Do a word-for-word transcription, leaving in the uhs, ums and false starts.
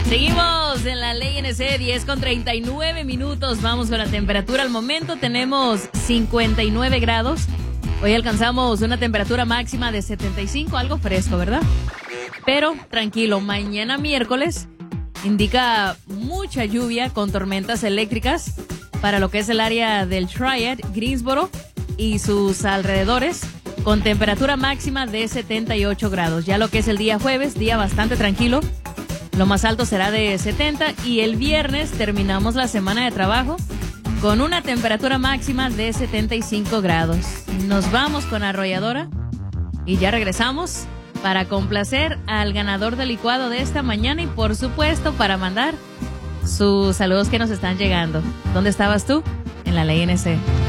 Seguimos en la Ley N C, diez con treinta y nueve minutos. Vamos con la temperatura. Al momento tenemos cincuenta y nueve grados. Hoy alcanzamos una temperatura máxima de setenta y cinco, algo fresco, ¿verdad? Pero tranquilo, mañana miércoles indica mucha lluvia con tormentas eléctricas para lo que es el área del Triad, Greensboro y sus alrededores, con temperatura máxima de setenta y ocho grados. Ya lo que es el día jueves, día bastante tranquilo. Lo más alto será de setenta y el viernes terminamos la semana de trabajo con una temperatura máxima de setenta y cinco grados. Nos vamos con Arrolladora y ya regresamos para complacer al ganador del licuado de esta mañana y por supuesto para mandar sus saludos que nos están llegando. ¿Dónde estabas tú? En la Ley N C.